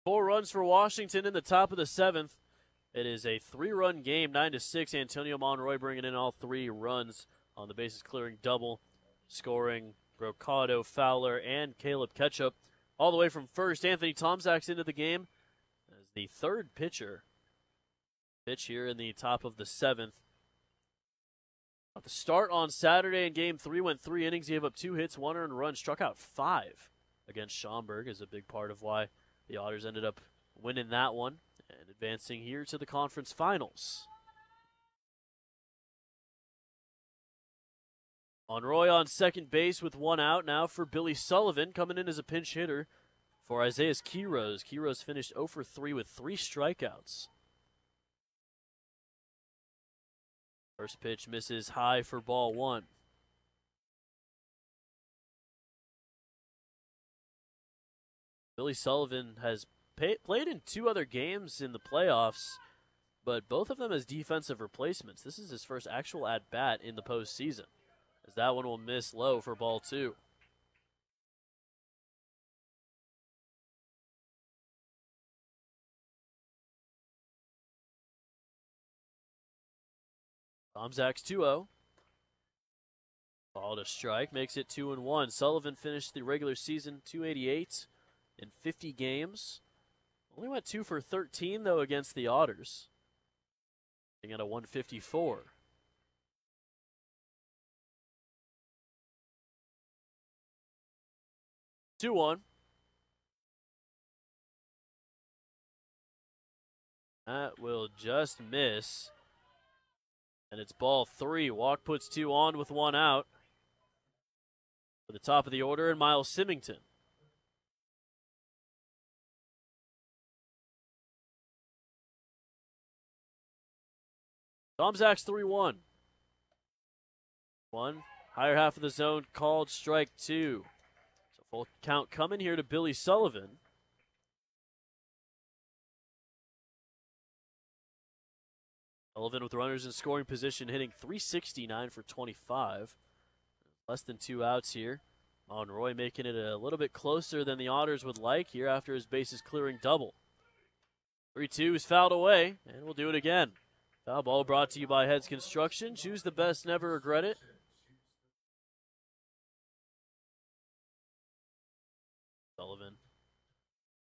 4 runs for Washington in the top of the 7th. It is a 3-run game, 9-6. Antonio Monroy bringing in all 3 runs on the bases clearing double, scoring Brocado, Fowler, and Caleb Ketchup. All the way from first, Anthony Tomczak's into the game as the 3rd pitcher. Pitch here in the top of the 7th. At the start on Saturday in Game 3, went 3 innings, gave up 2 hits, 1 earned run, struck out 5 against Schaumburg, is a big part of why the Otters ended up winning that one and advancing here to the conference finals. Monroy on second base with 1 out now for Billy Sullivan, coming in as a pinch hitter for Isaiah Quiroz. Quiroz finished 0 for 3 with 3 strikeouts. First pitch misses high for ball 1. Billy Sullivan has played in 2 other games in the playoffs, but both of them as defensive replacements. This is his first actual at-bat in the postseason, as that one will miss low for ball 2. Tomczak's 2-0. Ball to strike, makes it 2-1. Sullivan finished the regular season .288 in 50 games. Only went 2 for 13, though, against the Otters. Being at a .154. Two-one. That will just miss. And it's ball 3. Walk puts 2 on with 1 out. For the top of the order, and Miles Symington. Tomczak's 3-1. 1. Higher half of the zone, called strike 2. So full count coming here to Billy Sullivan. Sullivan with runners in scoring position, hitting .369 for 25. Less than 2 outs here. Monroy making it a little bit closer than the Otters would like here after his bases clearing double. 3-2 is fouled away, and we'll do it again. Foul ball brought to you by Heads Construction. Choose the best, never regret it. Sullivan